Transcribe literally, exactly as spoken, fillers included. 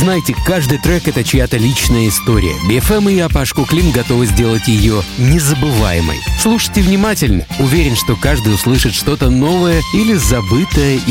Знайте, каждый трек — это чья-то личная история. би эф эм и я, Пашко Клим, готовы сделать ее незабываемой. Слушайте внимательно. Уверен, что каждый услышит что-то новое или забытое